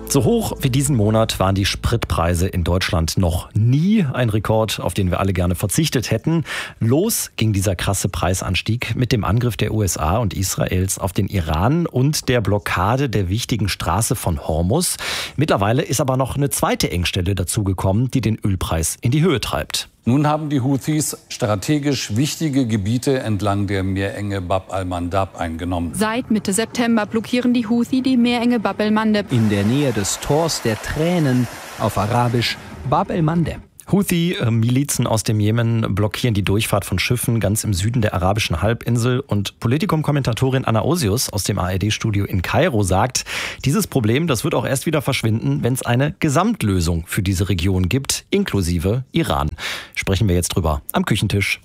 So hoch wie diesen Monat waren die Spritpreise in Deutschland noch nie. Ein Rekord, auf den wir alle gerne verzichtet hätten. Los ging dieser krasse Preisanstieg mit dem Angriff der USA und Israels auf den Iran und der Blockade der wichtigen Straße von Hormuz. Mittlerweile ist aber noch eine zweite Engstelle dazugekommen, die den Ölpreis in die Höhe treibt. Nun haben die Houthis strategisch wichtige Gebiete entlang der Meerenge Bab al-Mandab eingenommen. Seit Mitte September blockieren die Houthi die Meerenge Bab el-Mandeb. In der Nähe des Tors der Tränen, auf Arabisch Bab el-Mandeb. Houthi-Milizen aus dem Jemen blockieren die Durchfahrt von Schiffen ganz im Süden der arabischen Halbinsel. Und Politikum-Kommentatorin Anna Osius aus dem ARD-Studio in Kairo sagt, dieses Problem, das wird auch erst wieder verschwinden, wenn es eine Gesamtlösung für diese Region gibt, inklusive Iran. Sprechen wir jetzt drüber am Küchentisch.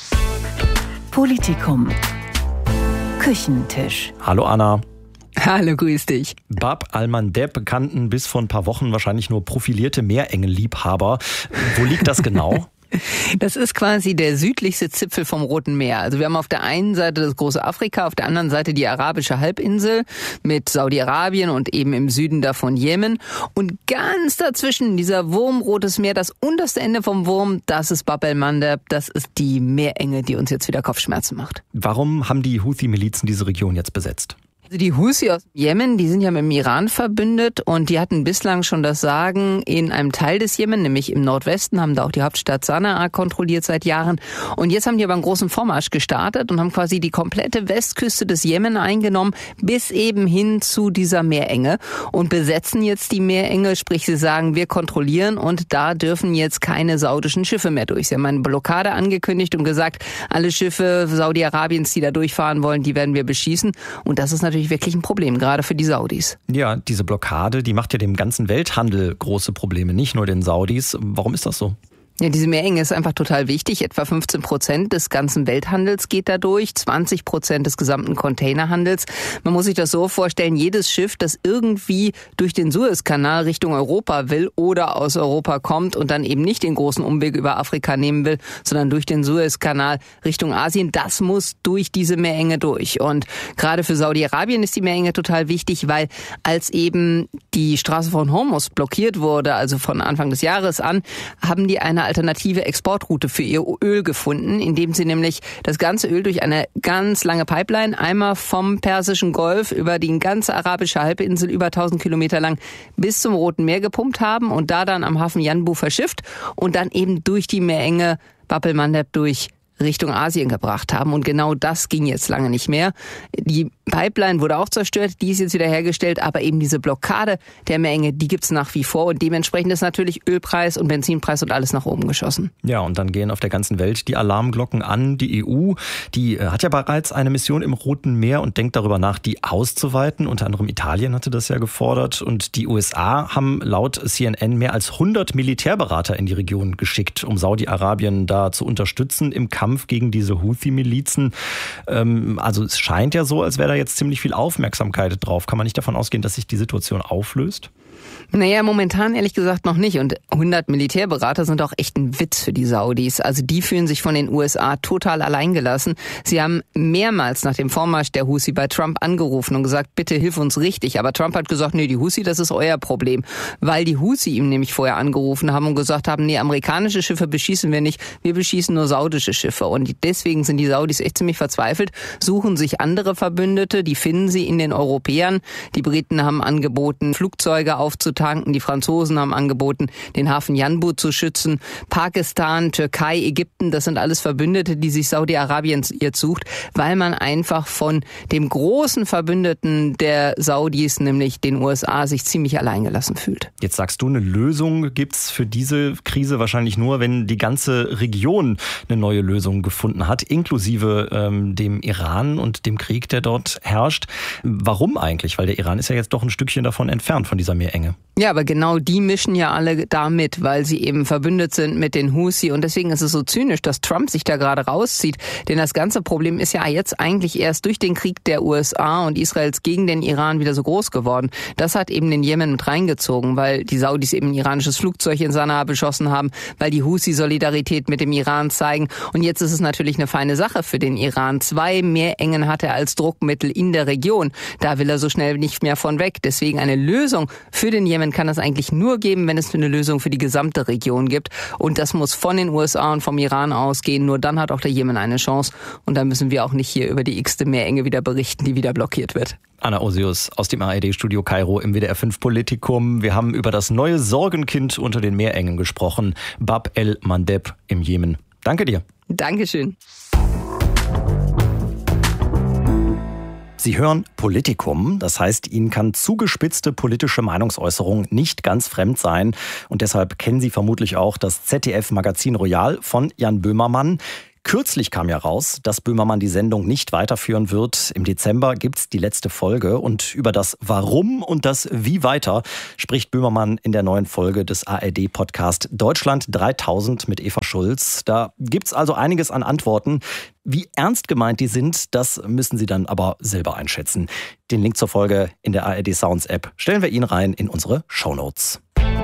Politikum. Küchentisch. Hallo Anna. Hallo, grüß dich. Bab al-Mandeb kannten bis vor ein paar Wochen wahrscheinlich nur profilierte Meerengenliebhaber. Wo liegt das genau? Das ist quasi der südlichste Zipfel vom Roten Meer. Also wir haben auf der einen Seite das große Afrika, auf der anderen Seite die arabische Halbinsel mit Saudi-Arabien und eben im Süden davon Jemen. Und ganz dazwischen dieser Wurm Rotes Meer, das unterste Ende vom Wurm, das ist Bab el-Mandeb. Das ist die Meerenge, die uns jetzt wieder Kopfschmerzen macht. Warum haben die Houthi-Milizen diese Region jetzt besetzt? Also die Houthi aus Jemen, die sind ja mit dem Iran verbündet und die hatten bislang schon das Sagen in einem Teil des Jemen, nämlich im Nordwesten, haben da auch die Hauptstadt Sanaa kontrolliert seit Jahren. Und jetzt haben die aber einen großen Vormarsch gestartet und haben quasi die komplette Westküste des Jemen eingenommen, bis eben hin zu dieser Meerenge und besetzen jetzt die Meerenge, sprich sie sagen, wir kontrollieren und da dürfen jetzt keine saudischen Schiffe mehr durch. Sie haben eine Blockade angekündigt und gesagt, alle Schiffe Saudi-Arabiens, die da durchfahren wollen, die werden wir beschießen. Und das ist natürlich wirklich ein Problem, gerade für die Saudis. Ja, diese Blockade, die macht ja dem ganzen Welthandel große Probleme, nicht nur den Saudis. Warum ist das so? Ja, diese Meerenge ist einfach total wichtig. Etwa 15% des ganzen Welthandels geht da durch, 20% des gesamten Containerhandels. Man muss sich das so vorstellen, jedes Schiff, das irgendwie durch den Suezkanal Richtung Europa will oder aus Europa kommt und dann eben nicht den großen Umweg über Afrika nehmen will, sondern durch den Suezkanal Richtung Asien, das muss durch diese Meerenge durch. Und gerade für Saudi-Arabien ist die Meerenge total wichtig, weil als eben die Straße von Hormuz blockiert wurde, also von Anfang des Jahres an, haben die eine alternative Exportroute für ihr Öl gefunden, indem sie nämlich das ganze Öl durch eine ganz lange Pipeline einmal vom Persischen Golf über die ganze arabische Halbinsel über 1000 Kilometer lang bis zum Roten Meer gepumpt haben und da dann am Hafen Yanbu verschifft und dann eben durch die Meerenge Bab el-Mandeb durch Richtung Asien gebracht haben. Und genau das ging jetzt lange nicht mehr. Die Pipeline wurde auch zerstört, die ist jetzt wieder hergestellt, aber eben diese Blockade der Meerenge, die gibt's nach wie vor und dementsprechend ist natürlich Ölpreis und Benzinpreis und alles nach oben geschossen. Ja, und dann gehen auf der ganzen Welt die Alarmglocken an. Die EU, die hat ja bereits eine Mission im Roten Meer und denkt darüber nach, die auszuweiten. Unter anderem Italien hatte das ja gefordert und die USA haben laut CNN mehr als 100 Militärberater in die Region geschickt, um Saudi-Arabien da zu unterstützen im Kampf gegen diese Houthi-Milizen. Also es scheint ja so, als wäre da jetzt ziemlich viel Aufmerksamkeit drauf. Kann man nicht davon ausgehen, dass sich die Situation auflöst? Naja, momentan ehrlich gesagt noch nicht. Und 100 Militärberater sind auch echt ein Witz für die Saudis. Also die fühlen sich von den USA total alleingelassen. Sie haben mehrmals nach dem Vormarsch der Houthi bei Trump angerufen und gesagt, bitte hilf uns richtig. Aber Trump hat gesagt, nee, die Houthi, das ist euer Problem. Weil die Houthi ihm nämlich vorher angerufen haben und gesagt haben, nee, amerikanische Schiffe beschießen wir nicht, wir beschießen nur saudische Schiffe. Und deswegen sind die Saudis echt ziemlich verzweifelt, suchen sich andere Verbündete, die finden sie in den Europäern. Die Briten haben angeboten, Flugzeuge aufzutanken. Die Franzosen haben angeboten, den Hafen Yanbu zu schützen. Pakistan, Türkei, Ägypten, das sind alles Verbündete, die sich Saudi-Arabien jetzt sucht, weil man einfach von dem großen Verbündeten der Saudis, nämlich den USA, sich ziemlich alleingelassen fühlt. Jetzt sagst du, eine Lösung gibt's für diese Krise wahrscheinlich nur, wenn die ganze Region eine neue Lösung gefunden hat, inklusive dem Iran und dem Krieg, der dort herrscht. Warum eigentlich? Weil der Iran ist ja jetzt doch ein Stückchen davon entfernt, von dieser Meerenge. Ja, aber genau die mischen ja alle da mit, weil sie eben verbündet sind mit den Houthi. Und deswegen ist es so zynisch, dass Trump sich da gerade rauszieht. Denn das ganze Problem ist ja jetzt eigentlich erst durch den Krieg der USA und Israels gegen den Iran wieder so groß geworden. Das hat eben den Jemen mit reingezogen, weil die Saudis eben ein iranisches Flugzeug in Sanaa beschossen haben, weil die Houthi Solidarität mit dem Iran zeigen. Und jetzt ist es natürlich eine feine Sache für den Iran. 2 Meerengen hat er als Druckmittel in der Region. Da will er so schnell nicht mehr von weg. Deswegen eine Lösung für den Jemen kann es eigentlich nur geben, wenn es eine Lösung für die gesamte Region gibt. Und das muss von den USA und vom Iran ausgehen. Nur dann hat auch der Jemen eine Chance. Und da müssen wir auch nicht hier über die x-te Meerenge wieder berichten, die wieder blockiert wird. Anna Osius aus dem ARD-Studio Kairo im WDR 5 Politikum. Wir haben über das neue Sorgenkind unter den Meerengen gesprochen. Bab el-Mandeb im Jemen. Danke dir. Dankeschön. Sie hören Politikum, das heißt, Ihnen kann zugespitzte politische Meinungsäußerung nicht ganz fremd sein. Und deshalb kennen Sie vermutlich auch das ZDF-Magazin Royal von Jan Böhmermann. Kürzlich kam ja raus, dass Böhmermann die Sendung nicht weiterführen wird. Im Dezember gibt's die letzte Folge und über das Warum und das Wie weiter spricht Böhmermann in der neuen Folge des ARD-Podcast Deutschland 3000 mit Eva Schulz. Da gibt's also einiges an Antworten. Wie ernst gemeint die sind, das müssen Sie dann aber selber einschätzen. Den Link zur Folge in der ARD Sounds App stellen wir Ihnen rein in unsere Shownotes.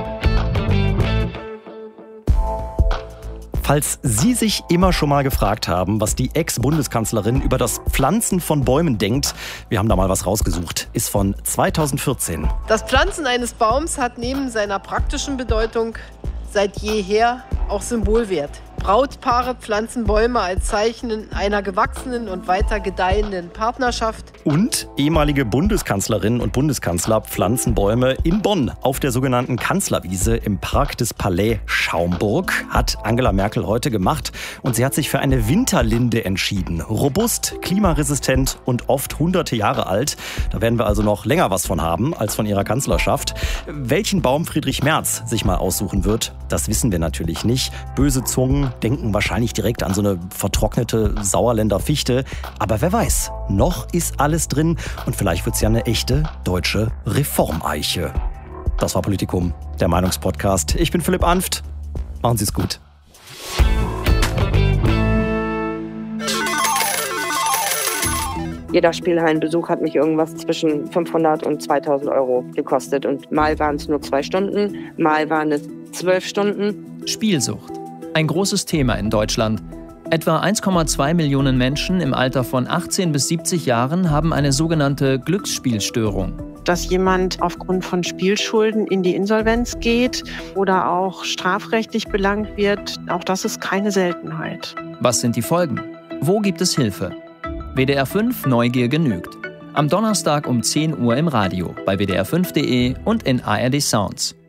Falls Sie sich immer schon mal gefragt haben, was die Ex-Bundeskanzlerin über das Pflanzen von Bäumen denkt, wir haben da mal was rausgesucht, ist von 2014. Das Pflanzen eines Baums hat neben seiner praktischen Bedeutung seit jeher auch Symbolwert. Brautpaare pflanzen Bäume als Zeichen einer gewachsenen und weiter gedeihenden Partnerschaft. Und ehemalige Bundeskanzlerinnen und Bundeskanzler pflanzen Bäume in Bonn auf der sogenannten Kanzlerwiese im Park des Palais Schaumburg. Hat Angela Merkel heute gemacht und sie hat sich für eine Winterlinde entschieden. Robust, klimaresistent und oft hunderte Jahre alt. Da werden wir also noch länger was von haben als von ihrer Kanzlerschaft. Welchen Baum Friedrich Merz sich mal aussuchen wird, das wissen wir natürlich nicht. Böse Zungen denken wahrscheinlich direkt an so eine vertrocknete Sauerländer Fichte. Aber wer weiß, noch ist alles drin und vielleicht wird es ja eine echte deutsche Reformeiche. Das war Politikum, der Meinungspodcast. Ich bin Philipp Anft. Machen Sie es gut. Jeder Spielhallenbesuch hat mich irgendwas zwischen 500 und 2000 Euro gekostet. Und mal waren es nur 2 Stunden, mal waren es 12 Stunden. Spielsucht. Ein großes Thema in Deutschland. Etwa 1,2 Millionen Menschen im Alter von 18 bis 70 Jahren haben eine sogenannte Glücksspielstörung. Dass jemand aufgrund von Spielschulden in die Insolvenz geht oder auch strafrechtlich belangt wird, auch das ist keine Seltenheit. Was sind die Folgen? Wo gibt es Hilfe? WDR 5 Neugier genügt. Am Donnerstag um 10 Uhr im Radio, bei wdr5.de und in ARD Sounds.